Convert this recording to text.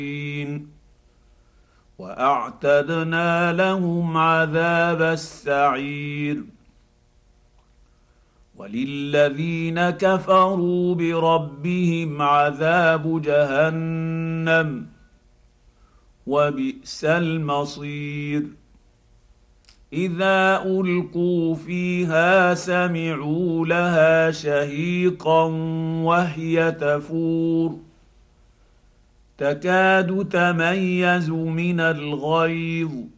واعتدنا لهم عذاب السعير. وللذين كفروا بربهم عذاب جهنم وبئس المصير. اذا القوا فيها سمعوا لها شهيقا وهي تفور تكاد تميز من الغيظ